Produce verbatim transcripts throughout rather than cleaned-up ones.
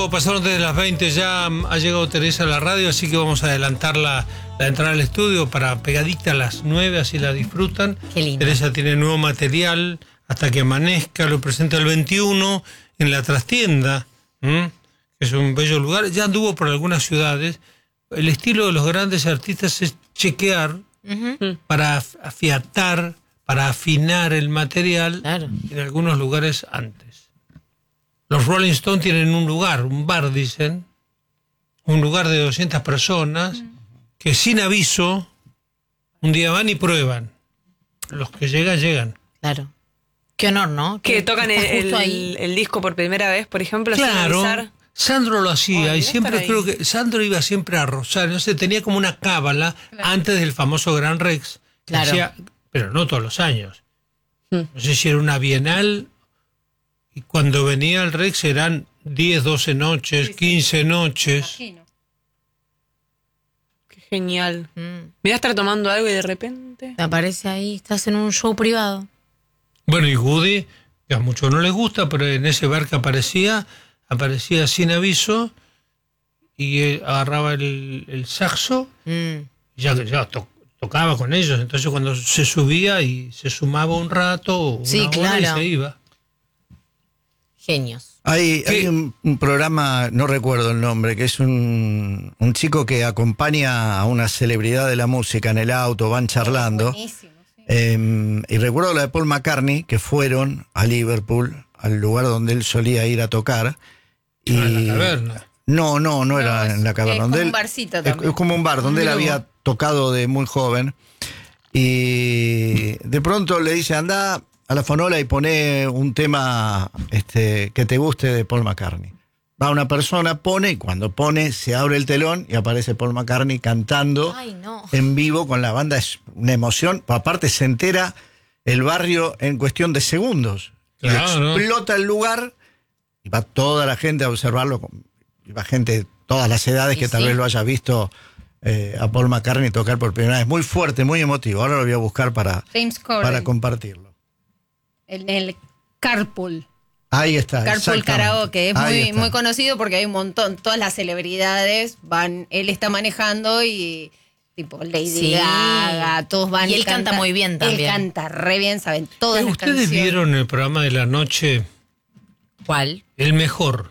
minutos pasaron desde las veinte, ya ha llegado Teresa a la radio, así que vamos a adelantar la, la entrada al estudio para pegadita a las nueve, así la disfrutan. Qué lindo. Teresa tiene nuevo material hasta que amanezca, lo presenta el veintiuno en la trastienda, ¿m? Que es un bello lugar. Ya anduvo por algunas ciudades. El estilo de los grandes artistas es chequear uh-huh. para afiatar, para afinar el material, claro. En algunos lugares antes. Los Rolling Stones tienen un lugar, un bar, dicen, un lugar de doscientas personas, uh-huh. que sin aviso, un día van y prueban. Los que llegan, llegan. Claro. Qué honor, ¿no? Que, que tocan el, el, el disco por primera vez, por ejemplo, claro. sin avisar. Sandro lo hacía, oh, y siempre creo que Sandro iba siempre a Rosario, no sé, tenía como una cábala, claro. Antes del famoso Gran Rex, claro. Hacía, pero no todos los años. Hmm. No sé si era una bienal, y cuando venía el Rex eran diez, doce noches, sí, sí. quince noches. Qué genial. Mm. Mirá estar tomando algo y de repente... Te aparece ahí, estás en un show privado. Bueno, y Woody, que a muchos no les gusta, pero en ese bar que aparecía... aparecía sin aviso y él agarraba el, el saxo mm. y ya, ya to, tocaba con ellos. Entonces cuando se subía y se sumaba un rato, una sí, hora claro. y se iba. Genios. Hay, hay un, un programa, no recuerdo el nombre, que es un, un chico que acompaña a una celebridad de la música en el auto, van charlando. Buenísimo, sí. eh, y recuerdo la de Paul McCartney, que fueron a Liverpool, al lugar donde él solía ir a tocar. Y... ¿En la caverna? No, no, no era no, en la caverna. Es donde como él, un barcito también. Es, es como un bar donde él había tocado de muy joven. Y de pronto le dice, anda a la fonola y pone un tema este, que te guste de Paul McCartney. Va una persona, pone, y cuando pone se abre el telón y aparece Paul McCartney cantando. Ay, no. En vivo con la banda. Es una emoción. Aparte se entera el barrio en cuestión de segundos. Claro, y explota, ¿no?, el lugar. Y va toda la gente a observarlo, y va gente de todas las edades que sí, tal sí. vez lo haya visto eh, a Paul McCartney tocar por primera vez. Muy fuerte, muy emotivo. Ahora lo voy a buscar para, para compartirlo. En el, el Carpool. Ahí está. Carpool Karaoke. Es muy, muy conocido porque hay un montón, todas las celebridades van, él está manejando y tipo Lady sí. Gaga, todos van. Y él canta, canta muy bien también. Él canta re bien, saben todas las ¿Ustedes canciones? vieron el programa de la noche? ¿Cuál? El mejor.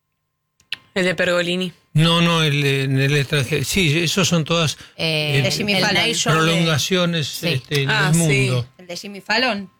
El de Pergolini. No, no, el en el extranjero. Sí, esos son todas eh, eh, de Jimmy Fallon. Prolongaciones de... este, en ah, el mundo. Sí. El de Jimmy Fallon.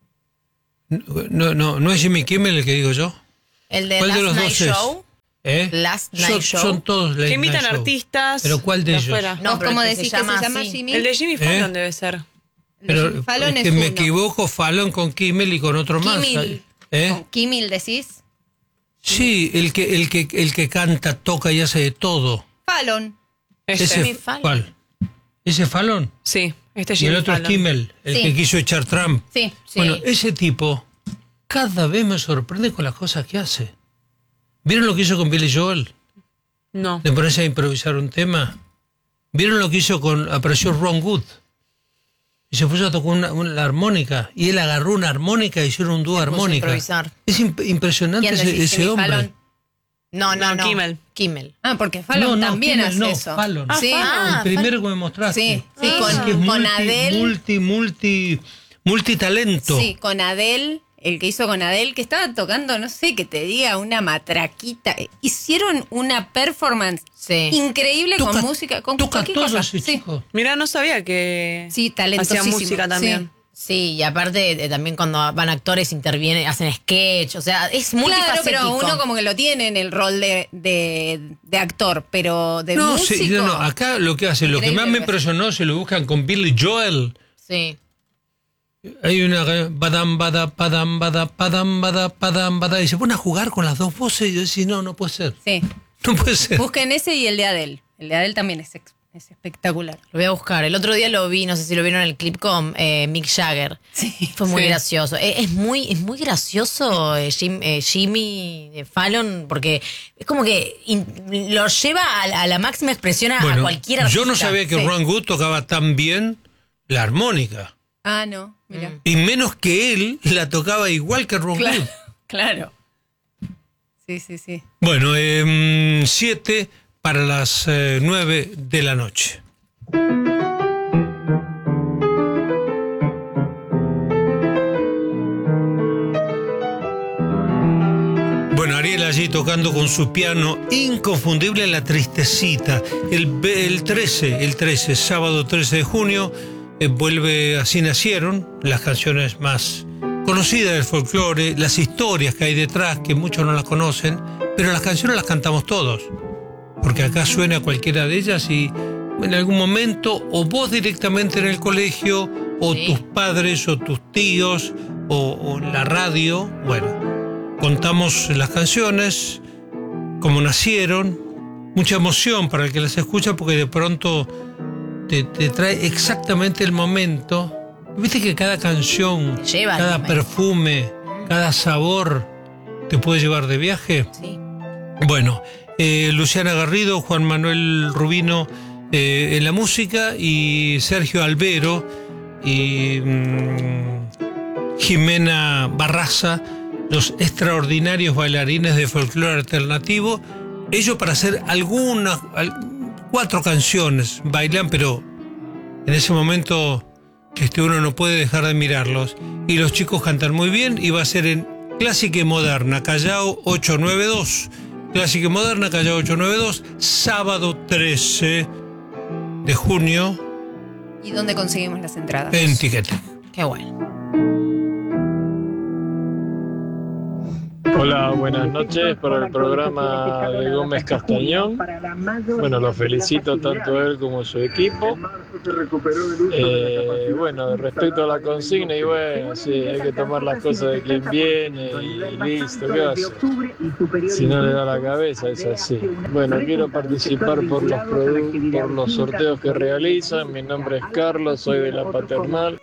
No, no, no es Jimmy Kimmel el que digo yo. El de ¿Cuál Last de los Night dos Show. Es? ¿Eh? Last Night son, Show. Son todos late que imitan night artistas. Show. ¿Pero cuál de, de ellos? Afuera. No, ¿cómo decís que se llama, se llama así? Jimmy? El de Jimmy Fallon ¿Eh? debe ser. El Pero de Jimmy Fallon es es que me uno. equivoco, Fallon con Kimmel y con otro Kimmel. más. ¿Eh? ¿Con Kimmel decís? Sí, el que, el que, el que canta, toca y hace de todo. Fallon. Ese, Jimmy Fallon. ¿Cuál? ¿Ese Fallon? Sí, este es Y Jimmy el otro Fallon. es Kimmel, el Sí. que quiso echar Trump. Sí. Sí. Bueno, ese tipo cada vez me sorprende con las cosas que hace. ¿Vieron lo que hizo con Billy Joel? No. De ponerse a improvisar un tema. ¿Vieron lo que hizo con... apareció Ron Wood? Y se puso a tocar una, una, la armónica. Y él agarró una armónica y hicieron un dúo armónica. Es imp impresionante ese, ese hombre. Fallon? No, no, no, no. Kimmel. Kimmel. Ah, porque Fallon no, no, también Kimmel, hace no, eso. Fallon. Ah, sí. Ah, el primero Fallon. que me mostraste. Sí, sí, Ah. con, Que es con multi, Adele. multi, multi, multitalento. Sí, con Adele, el que hizo con Adele, que estaba tocando, no sé, que te diga, una matraquita. Hicieron una performance Sí. increíble Toca- con música, con Toca cualquier todo cosa. ese Sí. chico. Mira, no sabía que Sí, hacía talentosísimo. música también. Sí, y aparte eh, también cuando van actores intervienen, hacen sketch, o sea, es Sí. multifacético. Claro, pero uno como que lo tiene en el rol de, de, de actor, pero de No, músico. sí, no, no, acá lo que hace, lo que Increíble más me lo que impresionó, se lo buscan con Billy Joel. Sí. Hay una badam bada padam bada padam bada padam bada y se pone a jugar con las dos voces y yo decía, no, no puede ser. Sí. No puede ser. Busquen ese y el de Adele. El de Adele también es, ex- es espectacular. Lo voy a buscar. El otro día lo vi, no sé si lo vieron en el clip con eh, Mick Jagger. Sí. Fue muy Sí. gracioso. Eh, es muy es muy gracioso eh, Jim- eh, Jimmy eh, Fallon porque es como que in- lo lleva a, la- a la máxima expresión a, a Bueno, cualquier artista. yo no sabía que Sí. Ron Wood tocaba tan bien la armónica. Ah, no, mira. Mm. Y menos que él la tocaba igual que Ron Claro, Wood. claro. Sí, sí, sí. Bueno, eh, siete para las eh, nueve de la noche. Bueno, Ariel allí tocando con su piano, inconfundible La Tristecita. El, el trece, el trece, sábado trece de junio, eh, vuelve Así Nacieron, las canciones más conocidas del folclore, las historias que hay detrás, que muchos no las conocen, pero las canciones las cantamos todos, porque acá suena cualquiera de ellas y en algún momento, o vos directamente en el colegio, o sí. tus padres, o tus tíos, o, o en la radio, bueno... Contamos las canciones, cómo nacieron, mucha emoción para el que las escucha porque de pronto te, te trae exactamente el momento. Viste que cada canción, Lleva cada perfume, cada sabor te puede llevar de viaje. Sí. Bueno, eh, Luciana Garrido, Juan Manuel Rubino eh, en la música y Sergio Albero y mmm, Jimena Barraza, los extraordinarios bailarines de folclore alternativo. Ellos para hacer algunas, cuatro canciones bailan, pero en ese momento este, uno no puede dejar de mirarlos. Y los chicos cantan muy bien y va a ser en Clásica y Moderna, Callao ochocientos noventa y dos. Clásica y Moderna, Callao ochocientos noventa y dos, sábado trece de junio. ¿Y dónde conseguimos las entradas? En Ticketek. Qué bueno. Hola, buenas noches para el programa de Gómez Castañón. Bueno, los felicito tanto a él como a su equipo. Eh, bueno, respecto a la consigna, y bueno, sí, hay que tomar las cosas de quien viene y listo, ¿qué hace? Si no le da la cabeza, es así. Bueno, quiero participar por los, produ- por los sorteos que realizan. Mi nombre es Carlos, soy de La Paternal.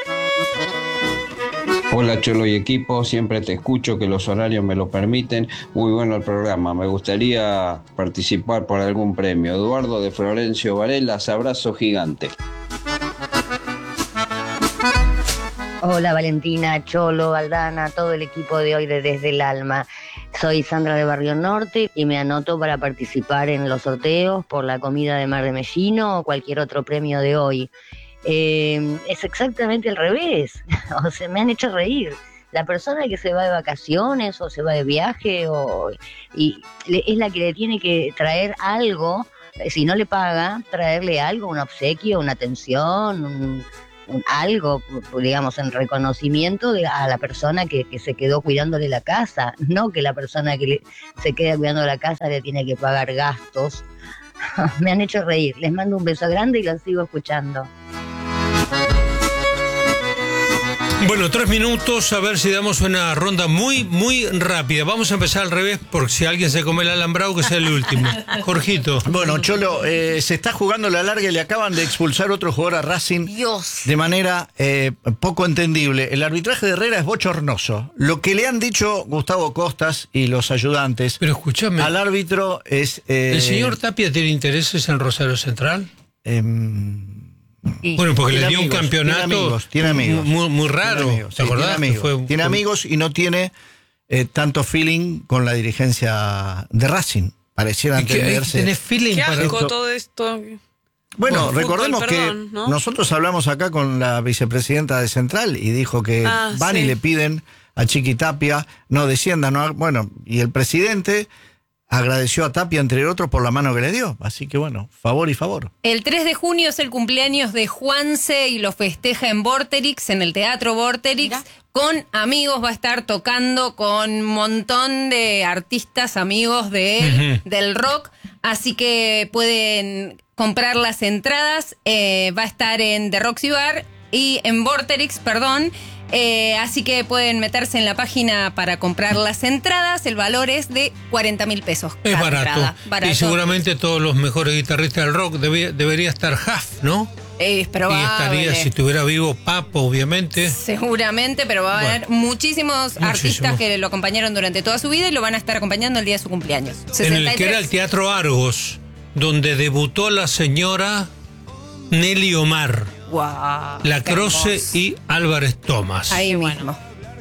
Hola Cholo y equipo, siempre te escucho, que los horarios me lo permiten. Muy bueno el programa, me gustaría participar por algún premio. Eduardo de Florencio Varelas, abrazo gigante. Hola Valentina, Cholo, Aldana, todo el equipo de hoy de Desde el Alma. Soy Sandra de Barrio Norte y me anoto para participar en los sorteos por la comida de Mar de Mellino o cualquier otro premio de hoy. Eh, es exactamente al revés, o sea, me han hecho reír. La persona que se va de vacaciones o se va de viaje o, y le, es la que le tiene que traer algo, si no le paga, traerle algo, un obsequio, una atención, un, un algo, digamos, en reconocimiento de, a la persona que, que se quedó cuidándole la casa, no que la persona que le, se queda cuidando la casa le tiene que pagar gastos. Me han hecho reír, les mando un beso grande y los sigo escuchando. Bueno, tres minutos, a ver si damos una ronda muy, muy rápida. Vamos a empezar al revés, porque si alguien se come el alambrado, que sea el último. Jorgito. Bueno, Cholo, eh, se está jugando la larga y le acaban de expulsar otro jugador a Racing. Dios. De manera eh, poco entendible. El arbitraje de Herrera es bochornoso. Lo que le han dicho Gustavo Costas y los ayudantes Pero escúchame, al árbitro es... Eh, ¿el señor Tapia tiene intereses en Rosario Central? Eh, Y Bueno, porque tiene le dio amigos, un campeonato tiene amigos, tiene amigos. muy, muy raro. Tiene amigos, ¿Te sí, acordás? Tiene, amigos, Que fue- tiene amigos y no tiene eh, tanto feeling con la dirigencia de Racing. Pareciera ¿Y qué- entenderse. ¿Tenés feeling Qué para asco esto? todo esto. Bueno, Bueno, recordemos fútbol, perdón, que ¿no? nosotros hablamos acá con la vicepresidenta de Central y dijo que Ah, van sí. y le piden a Chiqui Tapia, no descienda, no, ha- bueno, y el presidente agradeció a Tapia, entre otros, por la mano que le dio. Así que bueno, favor y favor. El tres de junio es el cumpleaños de Juanse y lo festeja en Vorterix, en el Teatro Vorterix. Mirá. Con amigos va a estar tocando con un montón de artistas amigos de él, Ujú. del rock. Así que pueden comprar las entradas. Eh, va a estar en The Roxy Bar y en Vorterix, perdón. Eh, así que pueden meterse en la página para comprar las entradas. El valor es de cuarenta mil pesos. Es cada barato. entrada. Barato. Y seguramente todos los mejores guitarristas del rock debía- debería estar Huff, ¿no? Eh, es Y probable. estaría, si estuviera vivo, Papo, obviamente. Seguramente, pero va a haber Bueno, muchísimos muchísimo. artistas que lo acompañaron durante toda su vida y lo van a estar acompañando el día de su cumpleaños. En el que era el sesenta y tres. Teatro Argos, donde debutó la señora Nelly Omar, Guau, La qué Croce hermoso. y Álvarez Tomás. Ahí mismo.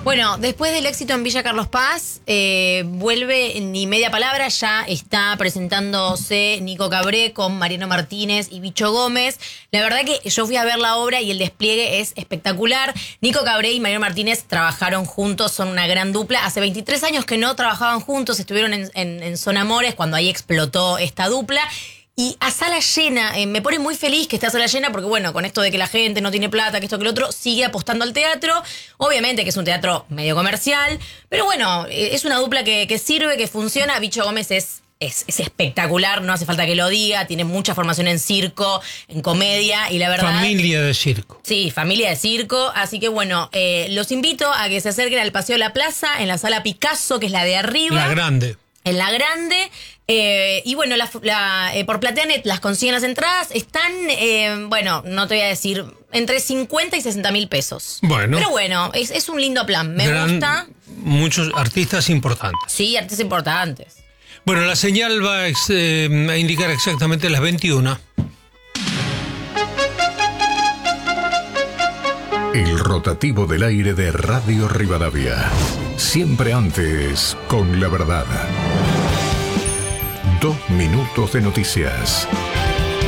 Bueno, después del éxito en Villa Carlos Paz, eh, vuelve ni media palabra, ya está presentándose Nico Cabré con Mariano Martínez y Bicho Gómez. La verdad que yo fui a ver la obra y el despliegue es espectacular. Nico Cabré y Mariano Martínez trabajaron juntos, son una gran dupla. Hace veintitrés años que no trabajaban juntos, estuvieron en, en, en Son Amores cuando ahí explotó esta dupla. Y a sala llena, eh, me pone muy feliz que esté a sala llena porque, bueno, con esto de que la gente no tiene plata, que esto que lo otro, sigue apostando al teatro. Obviamente que es un teatro medio comercial, pero bueno, eh, es una dupla que, que sirve, que funciona. Bicho Gómez es, es, es espectacular, no hace falta que lo diga, tiene mucha formación en circo, en comedia y la verdad... Familia de circo. Sí, familia de circo, así que bueno, eh, los invito a que se acerquen al Paseo de la Plaza, en la sala Picasso, que es la de arriba. La grande. En la grande, eh, y bueno, la, la, eh, por Plateanet las consiguen las entradas, están, eh, bueno, no te voy a decir, entre cincuenta y sesenta mil pesos. Bueno. Pero bueno, es, es un lindo plan, me Gran, gusta. Muchos artistas importantes. Sí, artistas importantes. Bueno, la señal va a, ex, eh, a indicar exactamente las veintiuna. El rotativo del aire de Radio Rivadavia. Siempre antes, con la verdad. Dos minutos de noticias.